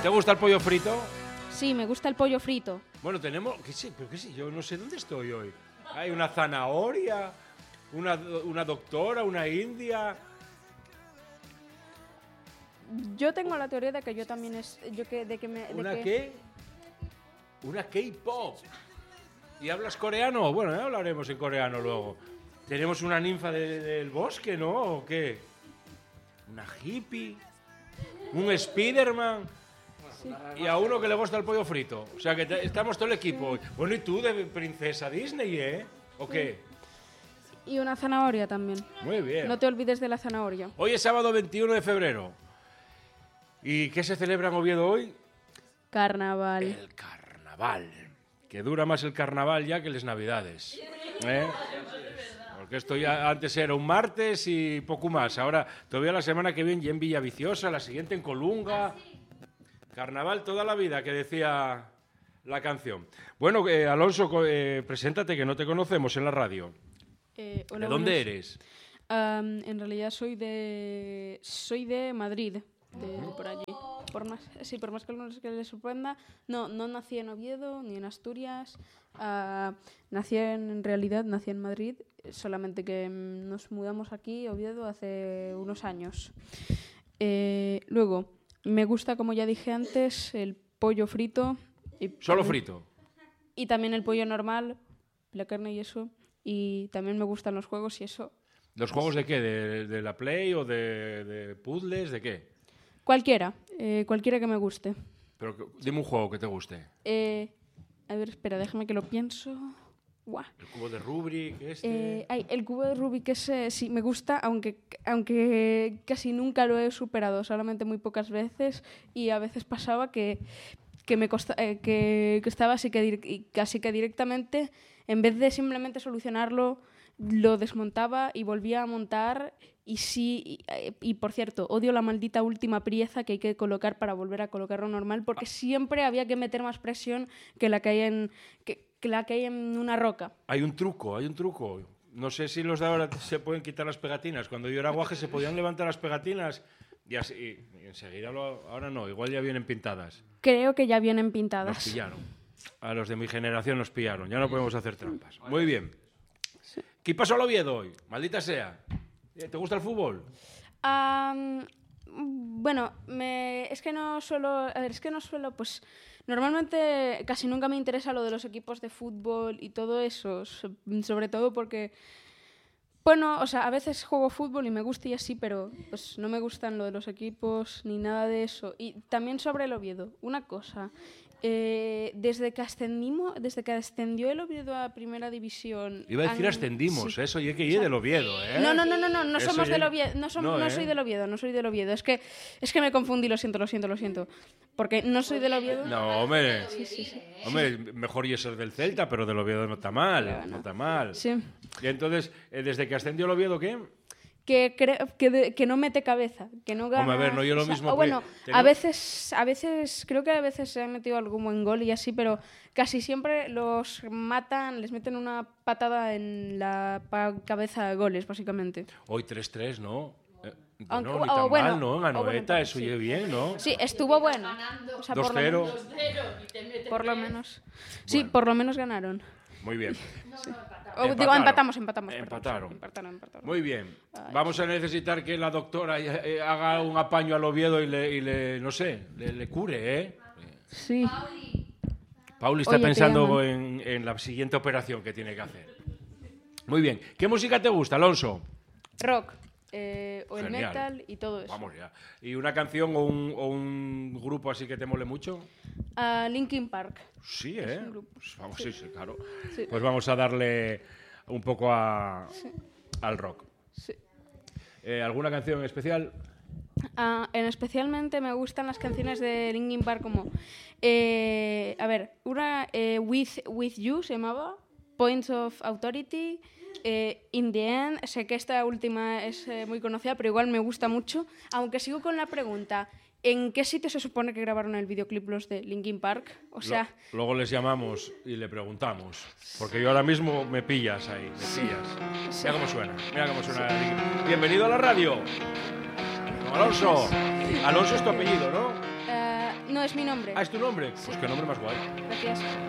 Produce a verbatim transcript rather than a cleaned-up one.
¿Te gusta el pollo frito? Sí, me gusta el pollo frito. Bueno, tenemos... ¿Qué sí? ¿Pero qué sí? Yo no sé dónde estoy hoy. Hay una zanahoria, una, una doctora, una india... Yo tengo la teoría de que yo también es... Yo que, de que me, de ¿Una que... qué? Una K-pop. ¿Y hablas coreano? Bueno, ya hablaremos en coreano luego. ¿Tenemos una ninfa de, del bosque, no? ¿O qué? ¿Una hippie? ¿Un Spiderman? Sí. Y a uno que le gusta el pollo frito. O sea, que te, estamos todo el equipo hoy. Bueno, ¿y tú de princesa Disney, eh? ¿O qué? Y una zanahoria también. Muy bien. No te olvides de la zanahoria. Hoy es sábado veintiuno de febrero. ¿Y qué se celebra en Oviedo hoy? Carnaval. El carnaval. Que dura más el carnaval ya que las navidades. ¿Eh? Porque esto ya antes era un martes y poco más. Ahora, todavía la semana que viene ya en Villaviciosa, la siguiente en Colunga. Carnaval toda la vida, que decía la canción. Bueno, eh, Alonso, eh, preséntate, que no te conocemos en la radio. Eh, hola, ¿De dónde buenas. eres? Um, en realidad soy de... Soy de Madrid. De por allí. Por más, sí, por más que a algunos que les sorprenda, no, no nací en Oviedo ni en Asturias. Uh, nací en, en realidad, nací en Madrid, solamente que mm, nos mudamos aquí, a Oviedo, hace unos años. Eh, luego, me gusta, como ya dije antes, el pollo frito. Y ¿Solo también, frito? Y también el pollo normal, la carne y eso. Y también me gustan los juegos y eso. ¿Los juegos de qué? ¿De, de la Play o de, de puzzles? ¿De qué? Cualquiera, eh, cualquiera que me guste. Pero dime un juego que te guste. Eh, a ver, espera, déjame que lo pienso. Buah. El cubo de Rubik, este... Eh, ay, el cubo de Rubik ese sí me gusta, aunque, aunque casi nunca lo he superado, solamente muy pocas veces. Y a veces pasaba que, que me costa, eh, que, que estaba así que, di- casi que directamente, en vez de simplemente solucionarlo, lo desmontaba y volvía a montar. Y sí, y, y por cierto, odio la maldita última pieza que hay que colocar para volver a colocarlo normal, porque siempre había que meter más presión que la que hay en, que, que la que hay en una roca. Hay un truco, hay un truco. No sé si los de ahora se pueden quitar las pegatinas. Cuando yo era guaje se podían levantar las pegatinas y, así, y enseguida, lo, ahora no, igual ya vienen pintadas. Creo que ya vienen Nos pintadas. pillaron. A los de mi generación nos pillaron. Ya no podemos hacer trampas. Muy bien. ¿Qué pasó al Oviedo hoy? Maldita sea. ¿Te gusta el fútbol? Um, bueno, me, es que no suelo, a ver, es que no suelo, pues normalmente casi nunca me interesa lo de los equipos de fútbol y todo eso, so- sobre todo porque, bueno, o sea, a veces juego fútbol y me gusta y así, pero pues no me gustan lo de los equipos ni nada de eso. Y también sobre el Oviedo, una cosa. Eh, desde que ascendimos, desde que ascendió el Oviedo a Primera División. Iba a decir han- ascendimos, sí. eso, y que ir del Oviedo, ¿eh? No, no, no, no, no, no Eso somos ya- del Oviedo, no, som- No, no ¿eh? soy del Oviedo, no soy del Oviedo. Es que, es que me confundí, lo siento, lo siento, lo siento. Porque no soy del Oviedo. No, hombre. Sí, sí, sí. Hombre, mejor y ser del Celta, pero del Oviedo no está mal, Pero no no. está mal. Sí. Y entonces, eh, desde que ascendió el Oviedo, ¿qué? Que, cre- que, de- que no mete cabeza, que no gana. Hombre, a ver, no yo lo o sea, mismo o que- bueno, a tenemos- veces, a veces, creo que a veces se han metido algún buen gol y así, pero casi siempre los matan, les meten una patada en la pa- cabeza de goles, básicamente. Hoy tres tres, ¿no? Eh, Aunque- no, ni o tan bueno, mal, ¿no? En o bueno, Anoeta, pues eso sí. oye bien, ¿no? Sí, estuvo bueno. O sea, por lo dos cero. menos- Por lo menos. Sí, Bueno. por lo menos ganaron. Muy bien. O, digo, Empataron. empatamos, empatamos. perdón, Empataron. sí, empataron, empataron. Muy bien. Ay. Vamos a necesitar que la doctora eh, haga un apaño al Oviedo y le, y le no sé, le, le cure, ¿eh? Sí. Pauli está Oye, te pensando llaman. en, en la siguiente operación que tiene que hacer. Muy bien. ¿Qué música te gusta, Alonso? Rock. eh, o el Genial. metal y todo eso. Vamos ya. ¿Y una canción o un, o un grupo así que te mole mucho? Ah, Linkin Park. Sí, ¿eh? un grupo. Pues vamos, sí, sí, claro. Sí. Pues vamos a darle un poco a, al rock. Sí. Eh, ¿Alguna canción en especial? Ah, en especialmente me gustan las canciones de Linkin Park como... eh, a ver, una eh, With, With You se llamaba, Points of Authority, eh, In the End, sé que esta última es eh, muy conocida, pero igual me gusta mucho, aunque sigo con la pregunta, ¿en qué sitio se supone que grabaron el videoclip los de Linkin Park? O sea, Lo- luego les llamamos y le preguntamos. Porque yo ahora mismo me pillas ahí, me pillas. Mira cómo suena, mira cómo suena. Bienvenido a la radio. Don Alonso. Alonso es tu apellido, ¿no? eh, No, es mi nombre. Ah, ¿es tu nombre? Pues qué nombre más guay. Gracias.